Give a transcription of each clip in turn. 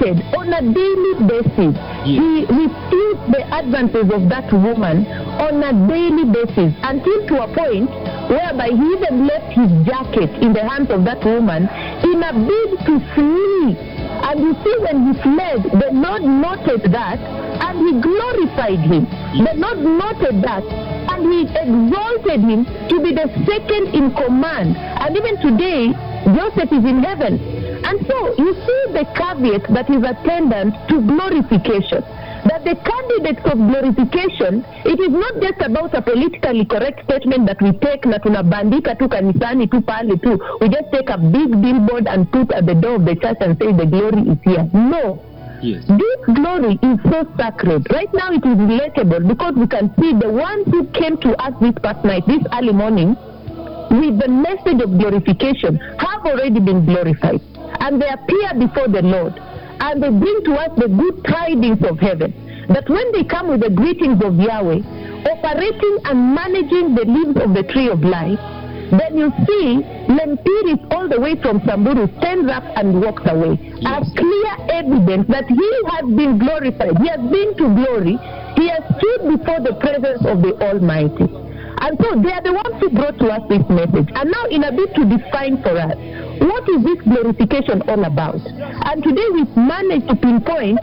repeated on a daily basis. Yes. He refused the advances of that woman on a daily basis, until to a point whereby he even left his jacket in the hands of that woman in a bid to flee. And you see, when he fled, the Lord noted that and he glorified him. The Lord noted that and he exalted him to be the second in command. And even today, Joseph is in heaven. And so you see the caveat that is attendant to glorification. That the candidates of glorification, it is not just about a politically correct statement that we take na tunabandika tu kanisani tu pale tu. We just take a big billboard and put at the door of the church and say the glory is here. No. Yes. This glory is so sacred. Right now it is relatable because we can see the ones who came to us this past night, this early morning, with the message of glorification have already been glorified. And they appear before the Lord. And they bring to us the good tidings of heaven. That when they come with the greetings of Yahweh, operating and managing the leaves of the tree of life, then you see Lempiris all the way from Samburu stands up and walks away. As clear evidence that he has been glorified. He has been to glory. He has stood before the presence of the Almighty. And so they are the ones who brought to us this message. And now in a bit to define for us, what is this glorification all about? And today we managed to pinpointed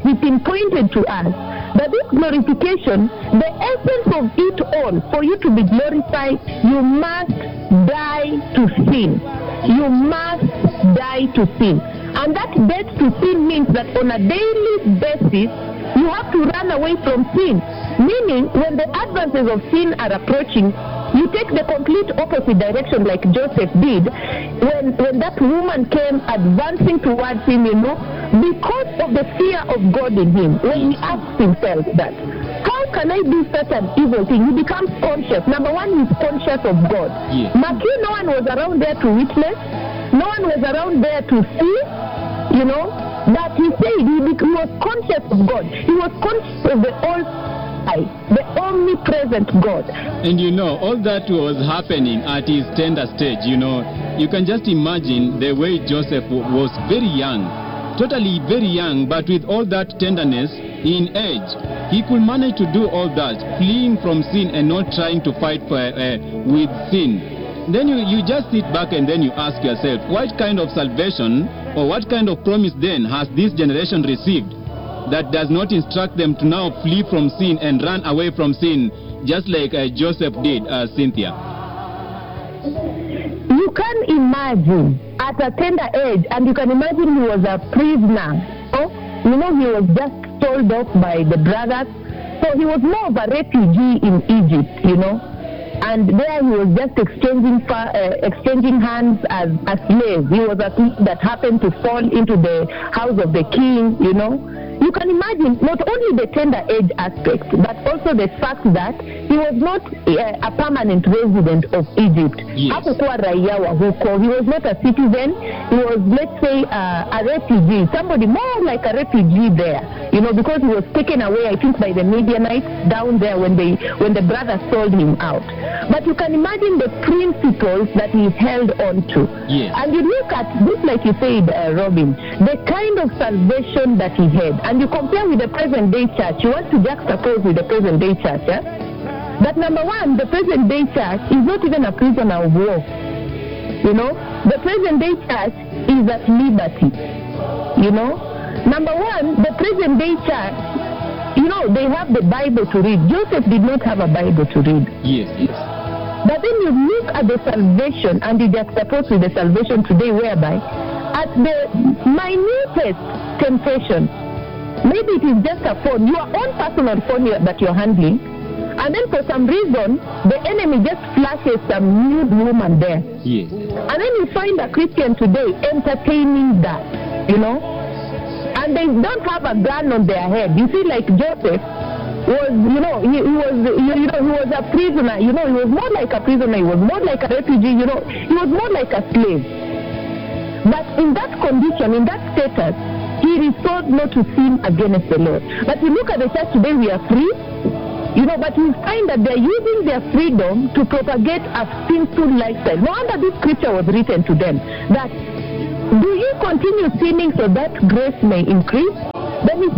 to us that this glorification, the essence of it all, for you to be glorified, you must die to sin. You must die to sin. And that death to sin means that on a daily basis, you have to run away from sin. Meaning, when the advances of sin are approaching, you take the complete opposite direction like Joseph did when that woman came advancing towards him, because of the fear of God in him. When he asked himself that, how can I do such an evil thing? He becomes conscious. Number one, he's conscious of God. Yes. Maki, no one was around there to witness. No one was around there to see, But he said he was conscious of God. He was conscious of the the omnipresent God. And all that was happening at his tender stage, you can just imagine the way Joseph was very young, totally very young, but with all that tenderness in age, he could manage to do all that, fleeing from sin and not trying to fight with sin. Then you just sit back and then you ask yourself, what kind of salvation or what kind of promise then has this generation received that does not instruct them to now flee from sin and run away from sin, just like Joseph did, Cynthia? You can imagine at a tender age, and you can imagine he was a prisoner. He was just sold off by the brothers. So he was more of a refugee in Egypt, And there he was just exchanging hands as a slave. He was a thief that happened to fall into the house of the king, You can imagine not only the tender age aspect, but also the fact that he was not a permanent resident of Egypt. Yes. He was not a citizen. He was, let's say, a refugee, somebody more like a refugee there, because he was taken away, I think, by the Midianites down there when the brothers sold him out. But you can imagine the principles that he held on to. Yes. And you look at this, like you said, Robin, the kind of salvation that he had. And you compare with the present day church, you want to juxtapose with the present day church. That number one, the present day church is not even a prisoner of war. The present day church is at liberty. Number one, the present day church, they have the Bible to read. Joseph did not have a Bible to read. Yes. But then you look at the salvation and you juxtapose with the salvation today, whereby at the minutest temptation, maybe it is just a phone, your own personal phone that you're handling, and then for some reason, the enemy just flashes some nude woman there. Yes. And then you find a Christian today entertaining that, and they don't have a gun on their head. You see, like Joseph was, he was a prisoner. He was more like a prisoner. He was more like a refugee. He was more like a slave. But in that condition, in that status, he resolved not to sin against the Lord. But you look at the church today, we are free, but you find that they're using their freedom to propagate a sinful lifestyle. No wonder this scripture was written to them, that do you continue sinning so that grace may increase?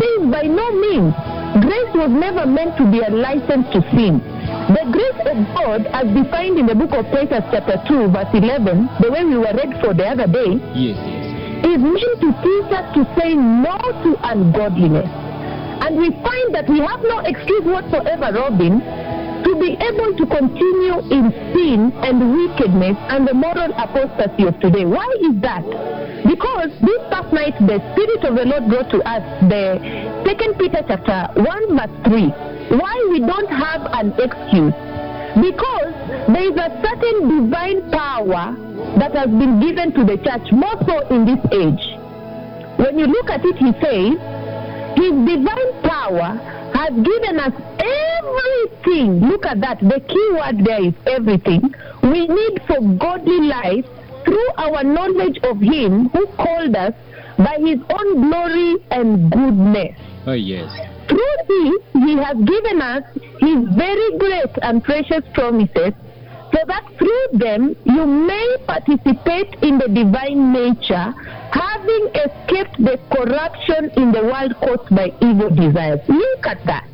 says by no means, grace was never meant to be a license to sin. The grace of God, as defined in the book of Titus chapter 2, verse 11, the way we were read for the other day, Yes. is meant to teach us to say no to ungodliness. And we find that we have no excuse whatsoever, Robin, to be able to continue in sin and wickedness and the moral apostasy of today. Why is that? Because this past night, the Spirit of the Lord brought to us the 2 Peter chapter 1 verse 3. Why we don't have an excuse? Because there is a certain divine power that has been given to the church, more so in this age. When you look at it, he says, his divine power has given us everything. Look at that. The key word there is everything we need for godly life through our knowledge of him who called us by his own glory and goodness. Oh, yes. Through this, he has given us his very great and precious promises, so that through them you may participate in the divine nature, having escaped the corruption in the world caused by evil desires. Look at that.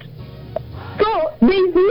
So there is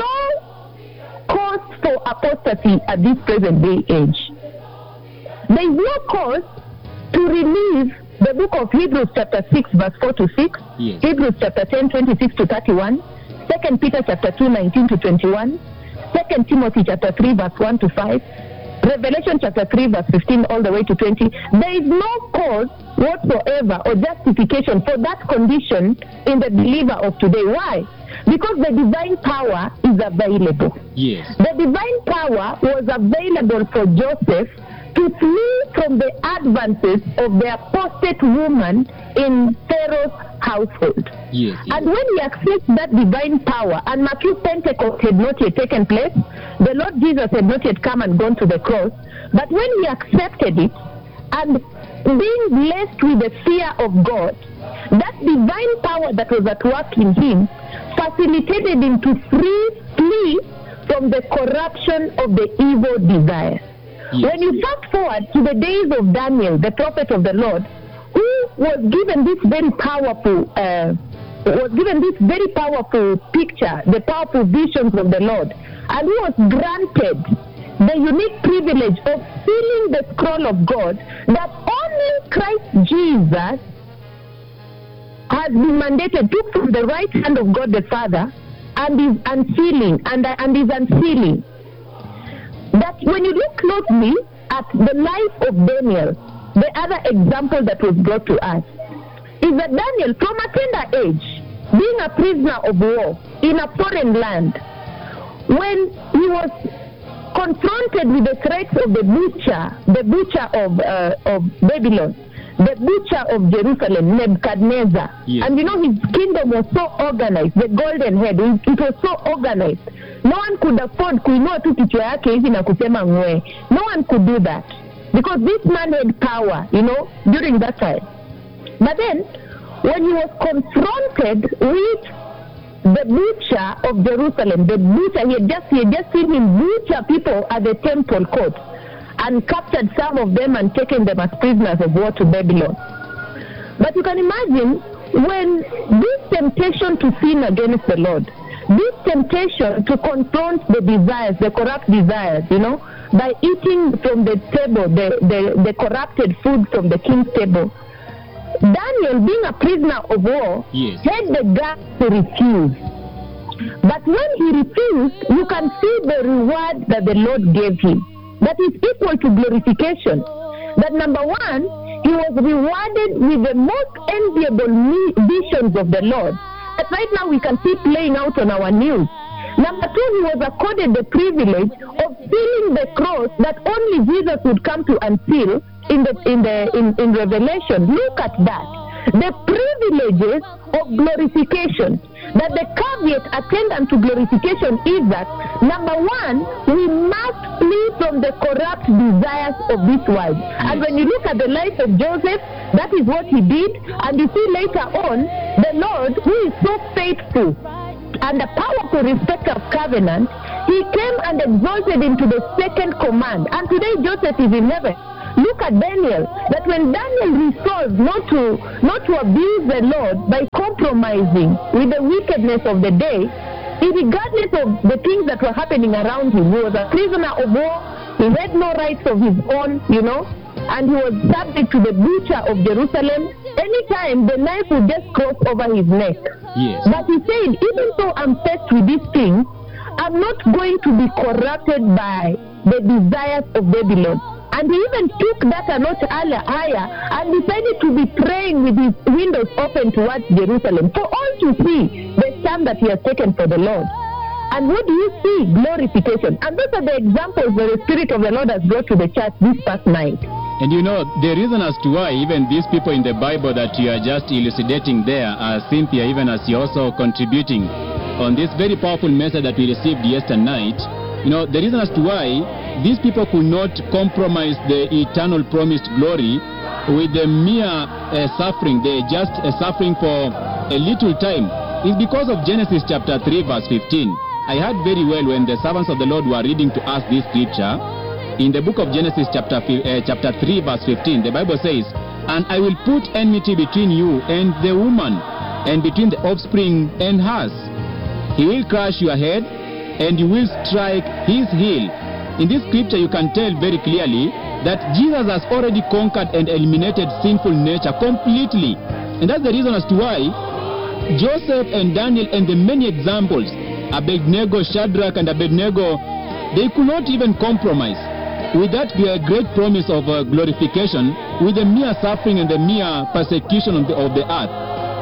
no cause for apostasy at this present day age. There is no cause to release the book of Hebrews chapter 6 verse 4 to 6, Yes. Hebrews chapter 10 26 to 31, 2 Peter chapter 2 19 to 21, 2 Timothy chapter 3 verse 1 to 5, Revelation chapter 3 verse 15 all the way to 20. There is no cause whatsoever or justification for that condition in the believer of today. Why? Because the divine power is available. Yes. The divine power was available for Joseph to flee from the advances of the apostate woman in Pharaoh's household. Yes. And when he accepts that divine power, and Matthew Pentecost had not yet taken place, the Lord Jesus had not yet come and gone to the cross, but when he accepted it, and being blessed with the fear of God, that divine power that was at work in him facilitated him to flee from the corruption of the evil desires. Yes. When you fast forward to the days of Daniel, the prophet of the Lord, who was given this very powerful picture, the powerful visions of the Lord, and who was granted the unique privilege of sealing the scroll of God, that only Christ Jesus has been mandated, took from the right hand of God the Father, and is unsealing, that when you look closely at the life of Daniel, the other example that was brought to us is that Daniel, from a tender age, being a prisoner of war in a foreign land, when he was confronted with the threats of the butcher of Babylon, the butcher of Jerusalem, Nebuchadnezzar, yes. and you know his kingdom was so organized, the golden head, it was so organized. No one could afford kuinua tu kichwa yake hivi na kusema ngwe. No one could do that because this man had power, you know, during that time. But then, when he was confronted with the butcher of Jerusalem, he had just seen him butcher people at the temple court and captured some of them and taken them as prisoners of war to Babylon. But you can imagine when this temptation to sin against the Lord, this temptation to confront the desires, the corrupt desires, you know, by eating from the table, the corrupted food from the king's table, Daniel, being a prisoner of war, yes. had the guts to refuse. But when he refused, you can see the reward that the Lord gave him. That is equal to glorification. That number one, he was rewarded with the most enviable visions of the Lord that right now we can see playing out on our news. Number two, he was accorded the privilege of sealing the cross that only Jesus would come to unseal in Revelation. Look at that. The privileges of glorification. That the caveat attendant to glorification is that, number one, we must flee from the corrupt desires of this world. And when you look at the life of Joseph, that is what he did. And you see later on, the Lord, who is so faithful and a powerful respecter of covenant, he came and exalted him to the second command. And today Joseph is in heaven. Look at Daniel. that when Daniel resolved not to abuse the Lord by compromising with the wickedness of the day, regardless of the things that were happening around him, he was a prisoner of war. He had no rights of his own, and he was subject to the butcher of Jerusalem. Anytime the knife would just cross over his neck. Yes. But he said, even though I'm faced with these things, I'm not going to be corrupted by the desires of Babylon. And he even took that a notch higher and decided to be praying with his windows open towards Jerusalem for all to see the stand that he has taken for the Lord. And what do you see? Glorification. And those are the examples that the Spirit of the Lord has brought to the church this past night. And the reason as to why even these people in the Bible that you are just elucidating there, Cynthia, even as you're also contributing on this very powerful message that we received yesterday night, the reason as to why these people could not compromise the eternal promised glory with the mere suffering, they just suffering for a little time, is because of Genesis chapter 3 verse 15. I heard very well when the servants of the Lord were reading to us this scripture. In the book of Genesis chapter 3 verse 15, the Bible says, "And I will put enmity between you and the woman, and between the offspring and hers. He will crush your head, and you will strike his heel." In this scripture, you can tell very clearly that Jesus has already conquered and eliminated sinful nature completely. And that's the reason as to why Joseph and Daniel and the many examples, Abednego, Shadrach and Abednego, they could not even compromise with that great promise of glorification with the mere suffering and the mere persecution of the earth.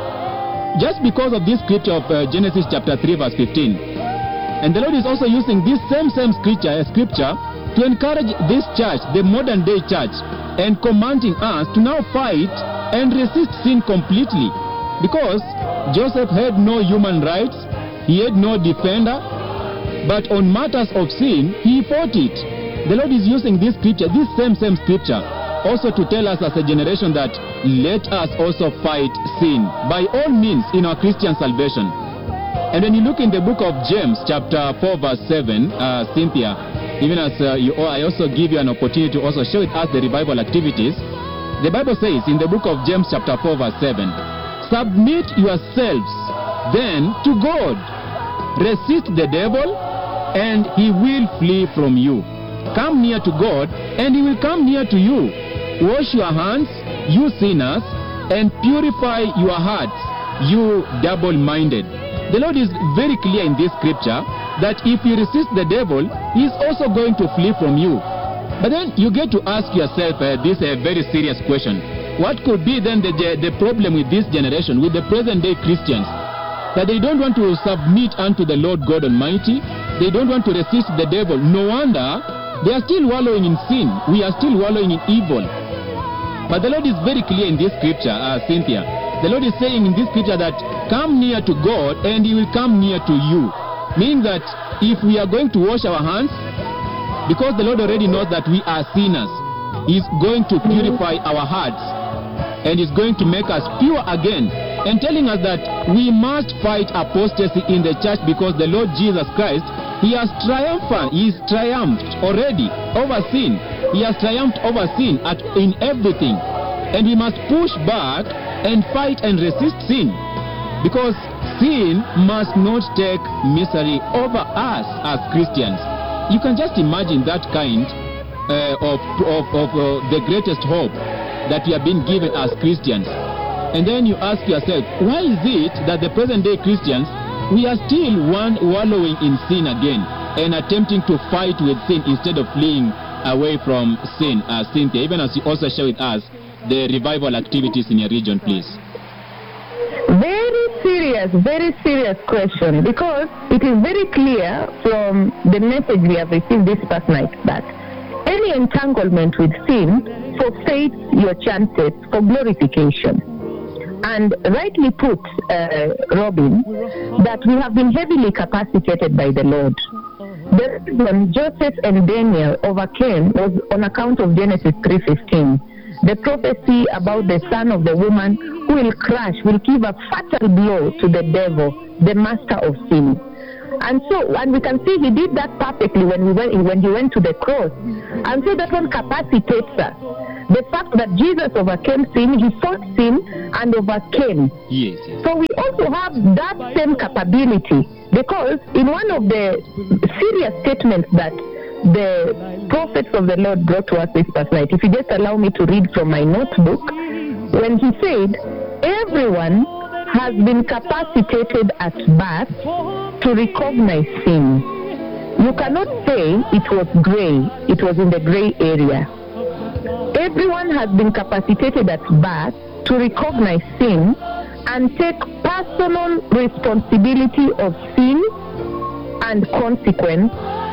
Just because of this scripture of Genesis chapter 3 verse 15. And the Lord is also using this same scripture to encourage this church, the modern day church, and commanding us to now fight and resist sin completely. Because Joseph had no human rights, he had no defender, but on matters of sin, he fought it. The Lord is using this scripture, this same scripture, also to tell us as a generation that let us also fight sin by all means in our Christian salvation. And when you look in the book of James chapter 4 verse 7, Cynthia, even as I also give you an opportunity to also share with us the revival activities, the Bible says in the book of James chapter 4 verse 7, "Submit yourselves then to God. Resist the devil, and he will flee from you. Come near to God, and he will come near to you. Wash your hands, you sinners, and purify your hearts, you double-minded." The Lord is very clear in this scripture that if you resist the devil, he is also going to flee from you. But then you get to ask yourself this very serious question. What could be then the problem with this generation, with the present-day Christians? That they don't want to submit unto the Lord God Almighty. They don't want to resist the devil. No wonder they are still wallowing in sin. We are still wallowing in evil. But the Lord is very clear in this scripture, Cynthia. The Lord is saying in this scripture that come near to God and he will come near to you. Meaning that if we are going to wash our hands, because the Lord already knows that we are sinners, He's going to purify our hearts and is going to make us pure again, and telling us that we must fight apostasy in the church because the Lord Jesus Christ, He has triumphed already over sin. He has triumphed over sin in everything, and we must push back and fight and resist sin, because sin must not take misery over us as Christians. You can just imagine that kind of the greatest hope that we have been given as Christians. And then you ask yourself, why is it that the present day Christians, we are still wallowing in sin again and attempting to fight with sin instead of fleeing away from sin? Cynthia, even as you also share with us the revival activities in your region, please. Very serious question, because it is very clear from the message we have received this past night that any entanglement with sin forfeits your chances for glorification. And rightly put, Robin, that we have been heavily capacitated by the Lord. The reason Joseph and Daniel overcame was on account of Genesis 3:15. The prophecy about the son of the woman who will give a fatal blow to the devil, the master of sin. And we can see he did that perfectly when he went to the cross. And so that one capacitates us. The fact that Jesus overcame sin, he fought sin and overcame. Yes. So we also have that same capability, because in one of the serious statements that the prophets of the Lord brought to us this past night, if you just allow me to read from my notebook, when he said, everyone has been capacitated at birth to recognize sin. You cannot say it was gray, it was in the gray area. Everyone has been capacitated at birth to recognize sin and take personal responsibility of sin and consequence,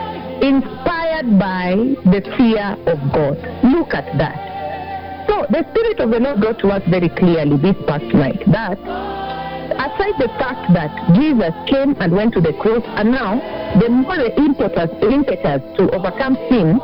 inspired by the fear of God. Look at that. So the Spirit of the Lord brought to us very clearly this past night that aside the fact that Jesus came and went to the cross, and now the more the impetus to overcome sin,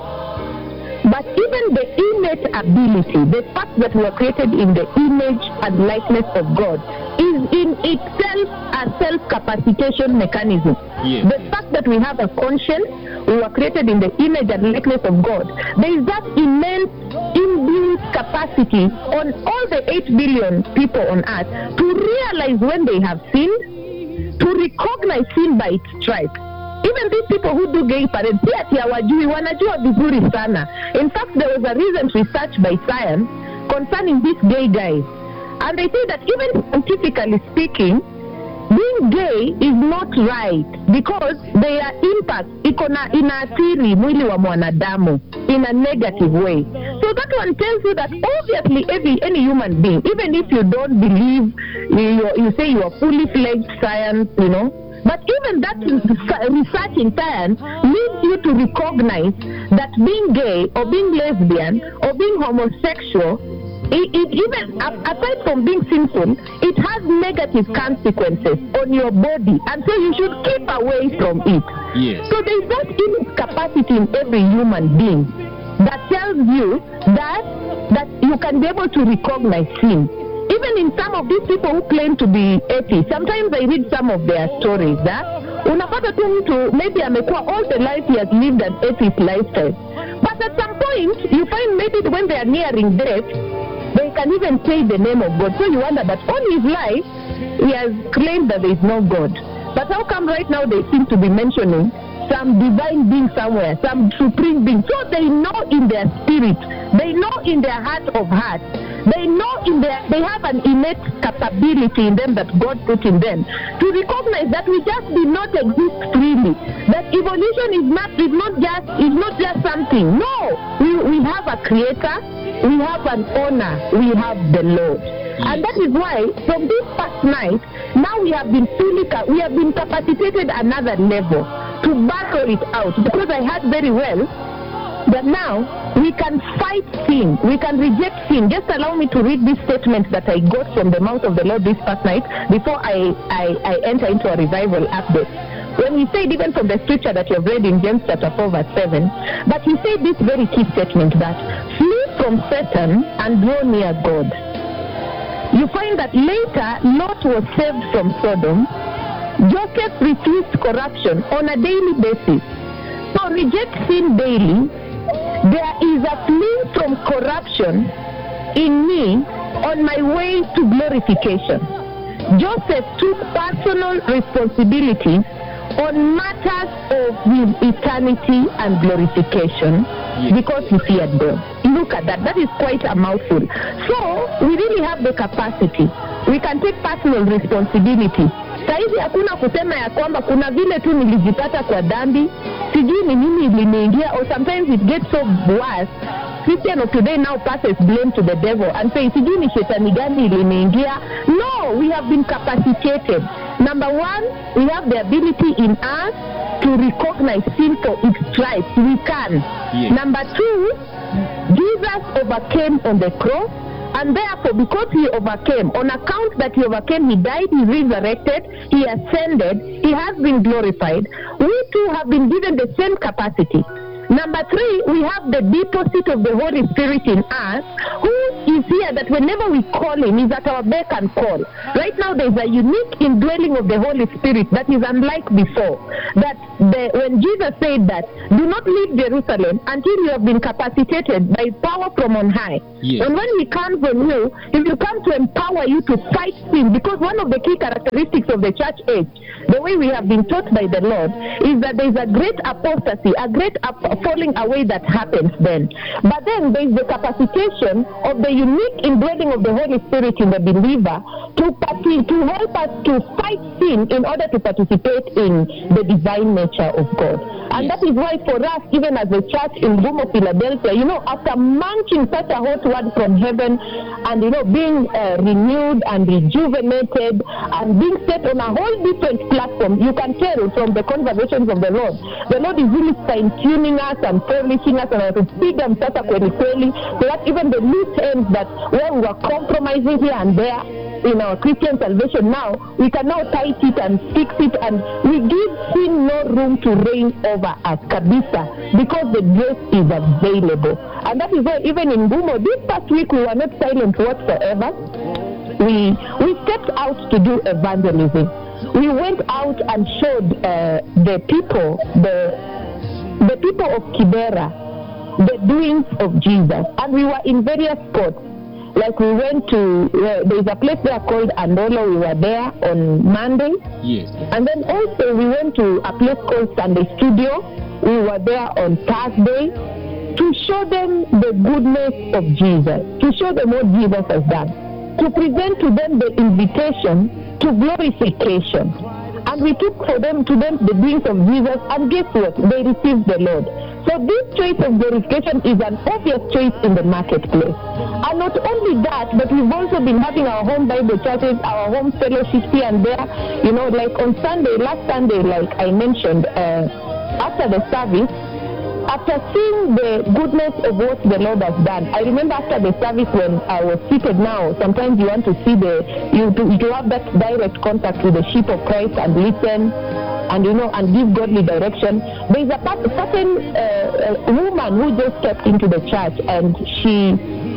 but even the innate ability, the fact that we are created in the image and likeness of God, is in itself a self-capacitation mechanism. Yes. The fact that we have a conscience, we were created in the image and likeness of God, there is that immense inbuilt capacity on all the 8 billion people on earth to realize when they have sinned, to recognize sin by its stripes. Even these people who do gay parades, wanajua vizuri sana. In fact, there was a recent research by science concerning these gay guys. And they say that even scientifically speaking, being gay is not right, because their impact inaathiri mwili wa mwanadamu in a negative way. So that one tells you that obviously any human being, even if you don't believe, you say you are fully fledged science, but even that research in science leads you to recognize that being gay or being lesbian or being homosexual, it even aside from being sinful, it has negative consequences on your body, and so you should keep away from it. Yes. So there is that innate capacity in every human being that tells you that you can be able to recognize sin. Even in some of these people who claim to be atheists, sometimes I read some of their stories that unapata tu mtu maybe amekuwa all the life he has lived an atheist lifestyle, but at some point you find maybe when they are nearing death, they can even say the name of God. So you wonder that all his life he has claimed that there is no God, but how come right now they seem to be mentioning some divine being somewhere, some supreme being? So they know in their spirit, they know in their heart of hearts, they know they have an innate capability in them that God put in them to recognize that we just did not exist freely. That evolution is not just something. No, we have a creator, we have an owner, we have the Lord. And that is why from this past night, now we have been capacitated another level to battle it out, because I heard very well that now we can fight sin, we can reject sin. Just allow me to read this statement that I got from the mouth of the Lord this past night before I enter into a revival update. When he said, even from the scripture that you have read in James chapter 4 verse 7, but he said this very key statement that flee from Satan and draw near God. You find that later Lot was saved from Sodom. Joseph refused corruption on a daily basis. So reject sin daily. There is a flee from corruption in me on my way to glorification. Joseph took personal responsibility on matters of his eternity and glorification, because he feared God. Look at that. That is quite a mouthful. So we really have the capacity. We can take personal responsibility. Saizi hakuna kusema ya kwamba kuna vile tu nilijipata kwa dhambi, sijui ni nini iliniingia, or sometimes it gets so worse. Christian of today now passes blame to the devil and says, sijui ni shetani gani iliniingia. No, we have been capacitated. Number one, we have the ability in us to recognize sin for its stripes. We can. Yes. Number two, Jesus overcame on the cross. And therefore, because he overcame, on account that he overcame, he died, he resurrected, he ascended, he has been glorified. We too have been given the same capacity. Number three, we have the deposit of the Holy Spirit in us, who is is here, that whenever we call him, he's at our beck and call. Right now, there's a unique indwelling of the Holy Spirit that is unlike before. That when Jesus said that, do not leave Jerusalem until you have been capacitated by power from on high. Yes. And when he comes on you, he will come to empower you to fight sin. Because one of the key characteristics of the church age, the way we have been taught by the Lord, is that there is a great apostasy, a great falling away that happens then. But then there is the capacitation of the unique indwelling of the Holy Spirit in the believer to help us to fight sin in order to participate in the divine nature of God. And that is why for us, even as a church in Gumo, Philadelphia, after munching such a hot word from heaven and, being renewed and rejuvenated and being set on a whole different platform, you can tell from the conversations of the Lord is really fine-tuning us and polishing us and to feed them sasa kweli kweli, so that even the loose ends that where we were compromising here and there in our Christian salvation, now we can now tight it and fix it, and we give sin no room to reign over us, kabisa, because the grace is available. And that is why even in Gumo, this past week we were not silent whatsoever. We stepped out to do evangelism. We went out and showed the people of Kibera the doings of Jesus, and we were in various spots. Like we went to, there's a place there called Andolo, we were there on Monday. Yes. And then also we went to a place called Sunday Studio, we were there on Thursday, to show them the goodness of Jesus, to show them what Jesus has done, to present to them the invitation to glorification. And we took to them the doings of Jesus, and guess what? They received the Lord. So this choice of glorification is an obvious choice in the marketplace. And not only that, but we've also been having our home Bible churches, our home fellowship here and there. Like on last Sunday, like I mentioned, after the service, after seeing the goodness of what the Lord has done, I remember after the service when I was seated now, sometimes you want to see to have that direct contact with the sheep of Christ and listen and give godly direction. There is a certain woman who just stepped into the church, and she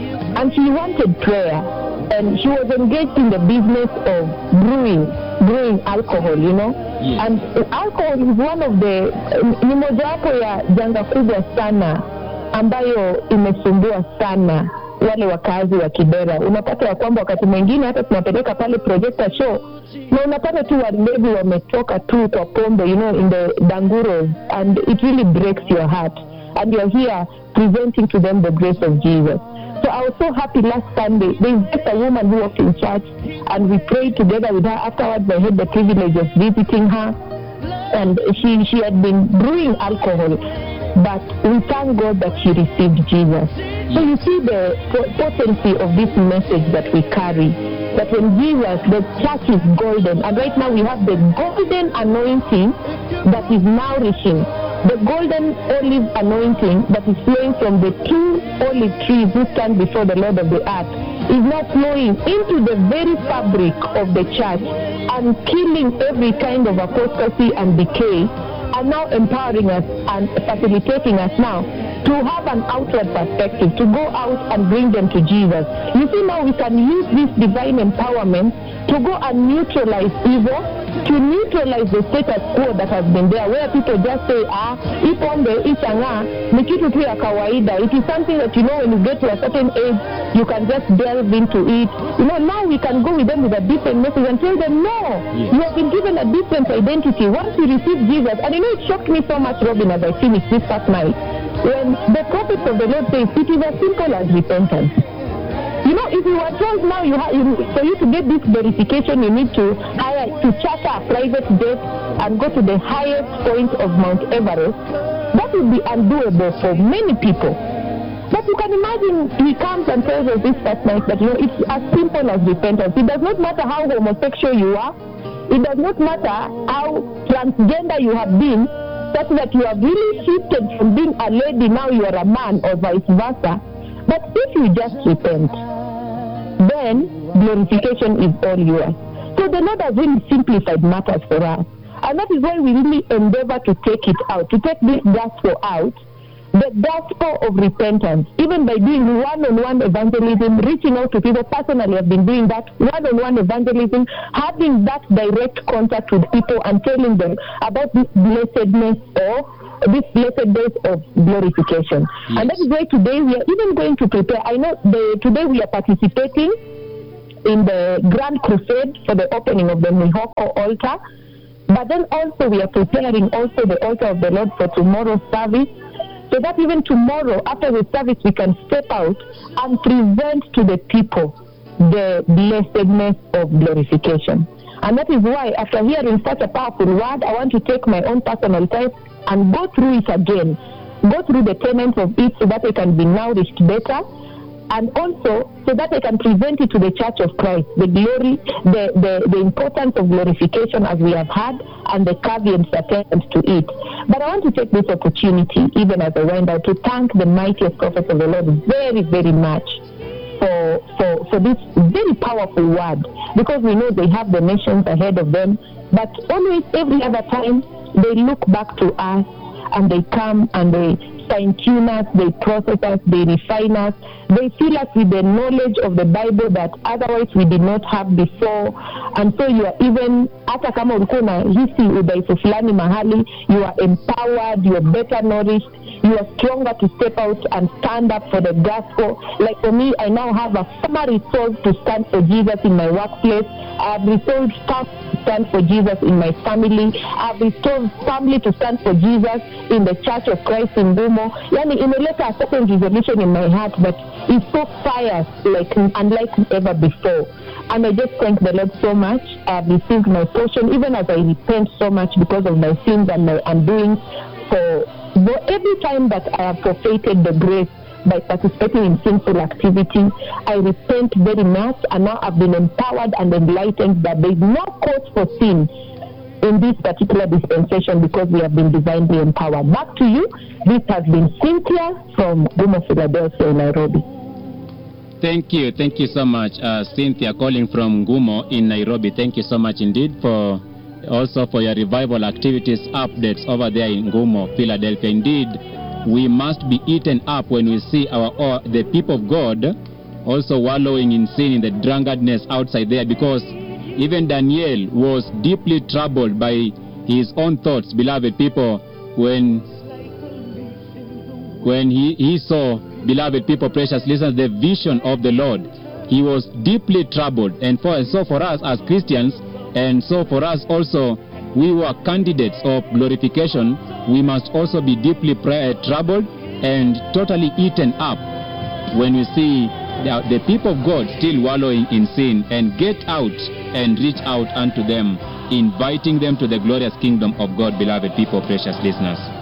wanted prayer, and she was engaged in the business of brewing alcohol, Yes. And alcohol is one of the ni mojawapo ya janga kubwa sana ambayo imesumbua sana wale wakazi wa Kibera. Unapata ya kwamba wakati mwingine hata tunapeleka pale projector show na unapata tu walevi wametoka tu kwa pombe, in the danguros, and it really breaks your heart, and you're here presenting to them the grace of Jesus. So I was so happy last Sunday. There is just a woman who walked in church, and we prayed together with her. Afterwards, I had the privilege of visiting her, and she had been brewing alcohol, but we thank God that she received Jesus. So you see the potency of this message that we carry, that when Jesus, the church is golden, and right now we have the golden anointing that is nourishing, the golden olive anointing that is flowing from the two olive trees who stand before the Lord of the earth, is now flowing into the very fabric of the church and killing every kind of apostasy and decay, and now empowering us and facilitating us now to have an outward perspective, to go out and bring them to Jesus. You see, now we can use this divine empowerment to go and neutralize evil, to neutralize the status quo that has been there, where people just say, ipombe, ichanga, ni kitu tu ya kawaida. It is something that, when you get to a certain age, you can just delve into it. Now we can go with them with a different message and tell them, no, you have been given a different identity once you receive Jesus. And it shocked me so much, Robin, as I finished this past night, when the prophets of the Lord say, it is as simple as repentance. If you were told now for you to get this verification, you need to charter a private jet and go to the highest point of Mount Everest, that would be undoable for many people. But you can imagine, he comes and tells us this past night that it's as simple as repentance. It does not matter how homosexual you are. It does not matter how transgender you have been, such that you have really shifted from being a lady, now you are a man, or vice versa. But if you just repent, then glorification is all yours. So the Lord has really simplified matters for us. And that is why we really endeavor to take it out, to take this gospel out, the gospel of repentance, even by doing one-on-one evangelism, reaching out to people. Personally, I've been doing that one-on-one evangelism, having that direct contact with people and telling them about this blessedness or this blessed days of glorification. Yes. And that is why today we are even going to prepare. I know today we are participating in the Grand Crusade for the opening of the Mihoko altar, but then also we are preparing also the altar of the Lord for tomorrow's service, so that even tomorrow after the service we can step out and present to the people the blessedness of glorification. And that is why, after hearing such a powerful word, I want to take my own personal time and go through it again, go through the tenets of it so that I can be nourished better, and also so that I can present it to the Church of Christ, the glory, the importance of glorification as we have had, and the caveats attached to it. But I want to take this opportunity, even as I wind out, to thank the mightiest prophets of the Lord very, very much for this very powerful word, because we know they have the nations ahead of them, but always, every other time, they look back to us and they come and they fine-tune us, they process us, they refine us, they fill us with the knowledge of the Bible that otherwise we did not have before. And so you are even, hata kama ulikuwa unahisi udhaifu fulani mahali, you are empowered, you are better nourished, you are stronger to step out and stand up for the gospel. Like for me, I now have a firmer resolve to stand for Jesus in my workplace. I have resolved to stand for Jesus in my family. I have resolved family to stand for Jesus in the Church of Christ in Gumo. Yani, imeleta a certain resolution in my heart that is so fierce, like unlike ever before. And I just thank the Lord so much. I have received my portion, even as I repent so much because of my sins and my undoings. But every time that I have forfeited the grace by participating in sinful activity, I repent very much, and now I've been empowered and enlightened that there is no cause for sin in this particular dispensation because we have been divinely empowered. Back to you. This has been Cynthia from Gumo, Philadelphia, in Nairobi. Thank you so much, Cynthia, calling from Gumo in Nairobi. Thank you so much indeed for your revival activities updates over there in Gumo, Philadelphia. Indeed, we must be eaten up when we see the people of God also wallowing in sin, in the drunkardness outside there, because even Daniel was deeply troubled by his own thoughts, beloved people, when he saw, beloved people, precious listeners, the vision of the Lord. He was deeply troubled. And so for us as Christians, and so for us also, we were candidates of glorification, we must also be deeply troubled and totally eaten up when we see the people of God still wallowing in sin, and get out and reach out unto them, inviting them to the glorious kingdom of God, beloved people, precious listeners.